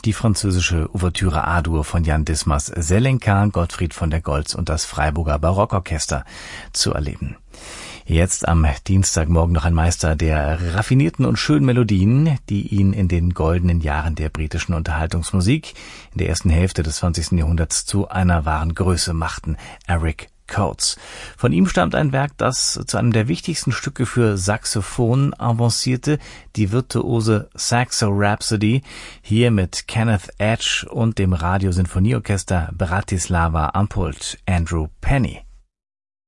die französische Ouvertüre A-Dur von Jan Dismas Selenka, Gottfried von der Goltz und das Freiburger Barockorchester zu erleben. Jetzt am Dienstagmorgen noch ein Meister der raffinierten und schönen Melodien, die ihn in den goldenen Jahren der britischen Unterhaltungsmusik in der ersten Hälfte des 20. Jahrhunderts zu einer wahren Größe machten, Eric Coates. Von ihm stammt ein Werk, das zu einem der wichtigsten Stücke für Saxophon avancierte, die virtuose Saxo Rhapsody, hier mit Kenneth Edge und dem Radiosinfonieorchester Bratislava am Pult, Andrew Penny.